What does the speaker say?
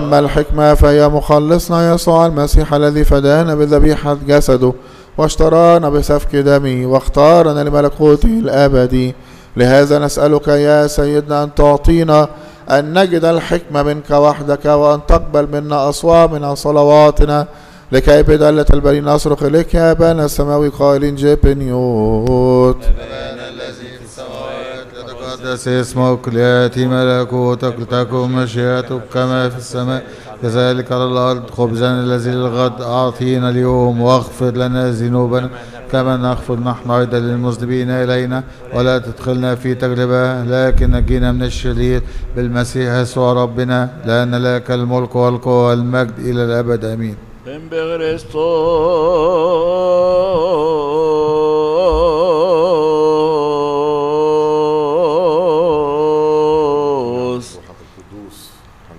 أما الحكمة فهي مخلصنا يسوع المسيح الذي فدانا بذبيحة جسده واشترانا بسفك دمه واختارنا لملكوته الأبدي. لهذا نسألك يا سيدنا أن تعطينا أن نجد الحكمة منك وحدك، وأن تقبل منا أصوامنا صلواتنا، لكي بدالة البرين نصرخ إليك يا أبانا السماوي قائلين جبنيوت. أبانا الذي في السماوات يتقدس اسمك، ليأتي ملكوتك، لتكن مشيئتك كما في السماء كذلك على الأرض. خبزنا الذي للغد أعطينا اليوم، واغفر لنا ذنوبنا كما نغفر نحن أيضا للمذنبين إلينا، ولا تدخلنا في تجربة لكن نجينا من الشرير بالمسيح يسوع ربنا، لأن لك الملك والقوة والمجد إلى الأبد آمين. En Christus